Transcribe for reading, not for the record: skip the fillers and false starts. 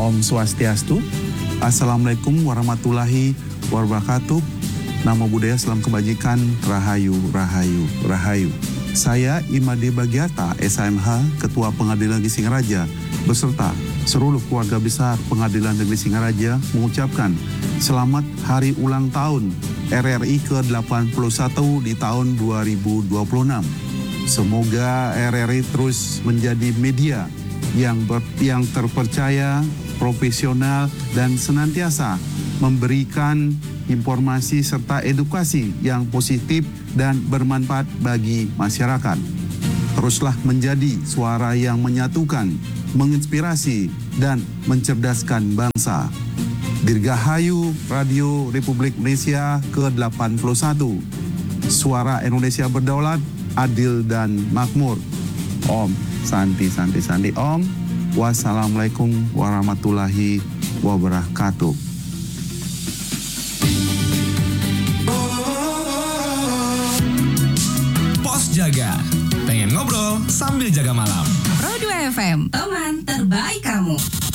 Om Swastiastu. Assalamualaikum warahmatullahi wabarakatuh. Namo Buddhaya, salam kebajikan, rahayu, rahayu, rahayu. Saya Imade Bagiata, SHMH, Ketua Pengadilan Negeri Singaraja, beserta seluruh keluarga besar Pengadilan Negeri Singaraja mengucapkan selamat hari ulang tahun RRI ke-81 di tahun 2026. Semoga RRI terus menjadi media yang terpercaya, profesional, dan senantiasa memberikan informasi serta edukasi yang positif dan bermanfaat bagi masyarakat. Teruslah menjadi suara yang menyatukan, menginspirasi, dan mencerdaskan bangsa. Dirgahayu Radio Republik Indonesia ke-81. Suara Indonesia berdaulat, adil, dan makmur. Om Santi Santi Santi Om. Wassalamualaikum warahmatullahi wabarakatuh. Pos Jaga, pengen ngobrol sambil jaga malam. Pro 2 FM, teman terbaik kamu.